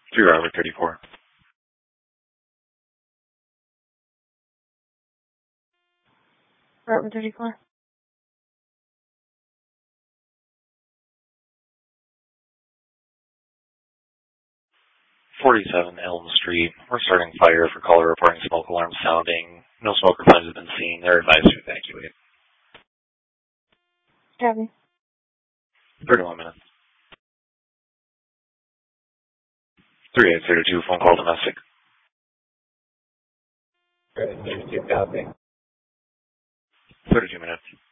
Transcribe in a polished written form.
3 Robert 34. Robert 34. '47 Elm Street. We're starting fire for caller reporting smoke alarm sounding. No smoker flames have been seen. They're advised to evacuate. Copy. 31 minutes. 3802, phone call domestic. 32 copy. 32 minutes.